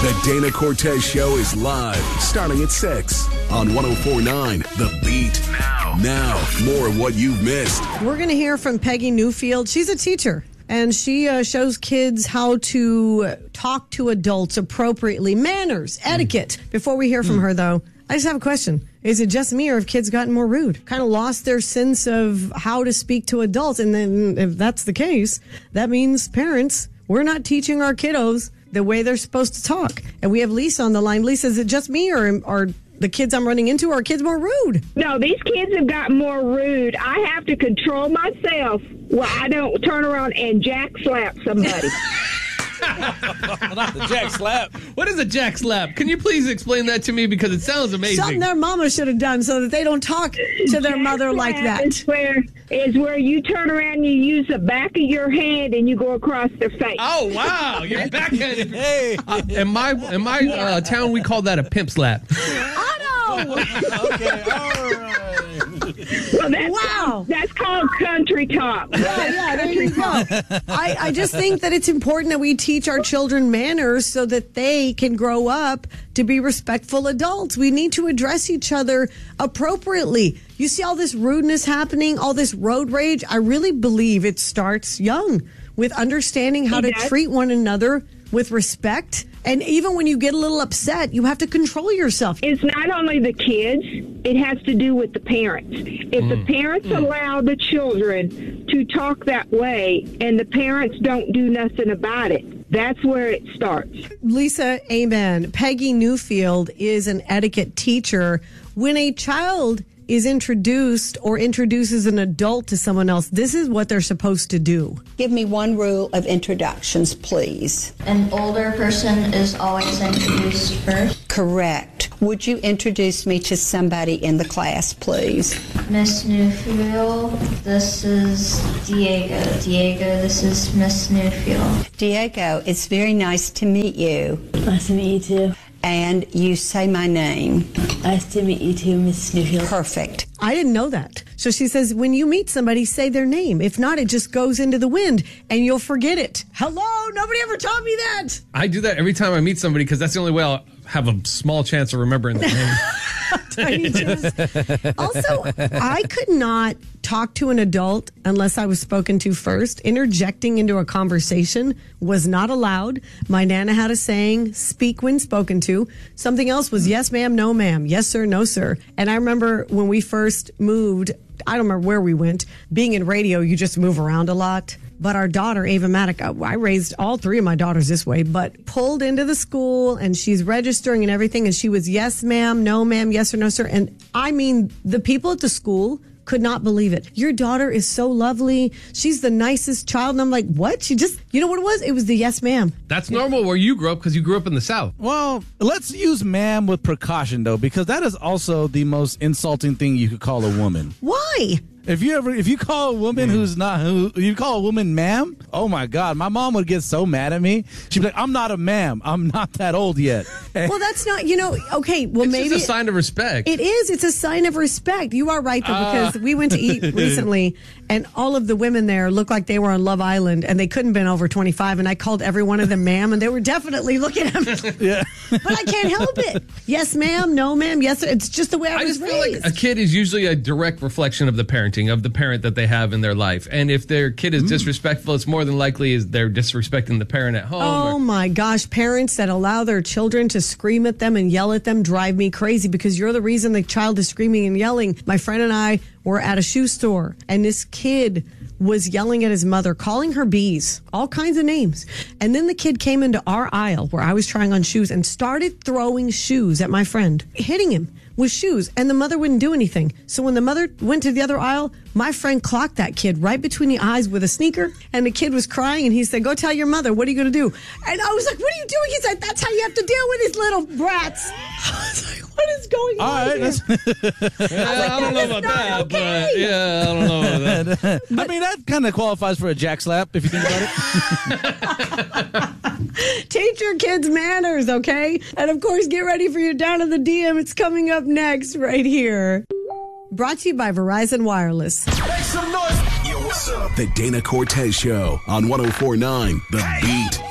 The Dana Cortez Show is live, starting at 6 on 104.9 The Beat. Now, more of what you've missed. We're going to hear from Peggy Newfield. She's a teacher, and she shows kids how to talk to adults appropriately. Manners, etiquette. Before we hear from her, though, I just have a question. Is it just me, or have kids gotten more rude? Kind of lost their sense of how to speak to adults? And then if that's the case, that means parents, we're not teaching our kiddos the way they're supposed to talk. And we have Lisa on the line. Lisa, is it just me, or are the kids I'm running into, are kids more rude? No, these kids have gotten more rude. I have to control myself while I don't turn around and jack slap somebody. Not the jack slap. What is a jack slap? Can you please explain that to me, because it sounds amazing. Something their mama should have done so that they don't talk to their mother like that. Is where you turn around and you use the back of your hand and you go across their face. Oh, wow. You're backhanded. Hey. In my town, we call that a pimp slap. Okay, all right. Well, that's called country talk. Yeah, there you go. I just think that it's important that we teach our children manners so that they can grow up to be respectful adults. We need to address each other appropriately. You see all this rudeness happening, all this road rage. I really believe it starts young with understanding how to treat one another with respect. And even when you get a little upset, you have to control yourself. It's not only the kids, it has to do with the parents. If the parents allow the children to talk that way and the parents don't do nothing about it, that's where it starts. Lisa, amen. Peggy Newfield is an etiquette teacher. When a child is introduced or introduces an adult to someone else, this is what they're supposed to do. Give me one rule of introductions, please. An older person is always introduced first. Correct. Would you introduce me to somebody in the class, please? Miss Newfield, this is Diego. Diego, this is Miss Newfield. Diego, it's very nice to meet you. Nice to meet you too. And you say my name. Nice to meet you too, Miss Newfield. Perfect. I didn't know that. So she says, when you meet somebody, say their name. If not, it just goes into the wind and you'll forget it. Hello? Nobody ever taught me that. I do that every time I meet somebody, because that's the only way I'll have a small chance of remembering their name. Tiny chance. Also, I could not talk to an adult unless I was spoken to first. Interjecting into a conversation was not allowed. My Nana had a saying, speak when spoken to. Something else was yes, ma'am, no, ma'am. Yes, sir, no, sir. And I remember when we first moved, I don't remember where we went. Being in radio, you just move around a lot. But our daughter, Ava Maddock, I raised all three of my daughters this way, but pulled into the school and she's registering and everything. And she was, yes, ma'am, no, ma'am, yes or no, sir. And I mean, the people at the school could not believe it. Your daughter is so lovely. She's the nicest child. And I'm like, what? She just, you know what it was? It was the yes, ma'am. That's normal where you grew up, because you grew up in the South. Well, let's use ma'am with precaution, though, because that is also the most insulting thing you could call a woman. Why? If you call a woman you call a woman ma'am, oh my God, my mom would get so mad at me. She'd be like, I'm not a ma'am. I'm not that old yet. Well, that's not, okay, well, It's maybe just a sign of respect. It is. It's a sign of respect. You are right, though, because we went to eat recently, and all of the women there looked like they were on Love Island, and they couldn't have been over 25, and I called every one of them ma'am, and they were definitely looking at me. Yeah. But I can't help it. Yes, ma'am. No, ma'am. Yes, sir. It's just the way I was just feel raised. like a kid is usually a direct reflection of the parenting, of the parent that they have in their life. And if their kid is disrespectful, it's more than likely is they're disrespecting the parent at home. Oh my gosh, parents that allow their children to scream at them and yell at them drive me crazy, because you're the reason the child is screaming and yelling. My friend and I were at a shoe store, and this kid was yelling at his mother, calling her bees, all kinds of names. And then the kid came into our aisle where I was trying on shoes and started throwing shoes at my friend, hitting him with shoes, and the mother wouldn't do anything. So when the mother went to the other aisle, my friend clocked that kid right between the eyes with a sneaker, and the kid was crying, and he said, go tell your mother, what are you going to do? And I was like, what are you doing? He said, that's how you have to deal with these little brats. I was like, what is going on here? I don't know about that, okay. but I don't know about that. I mean, that kind of qualifies for a jack slap, if you think about it. Teach your kids manners, okay? And of course, get ready for your Down in the DM. It's coming up next right here. Brought to you by Verizon Wireless. Make some noise. Yo, what's up? The Dana Cortez Show on 104.9 The Beat.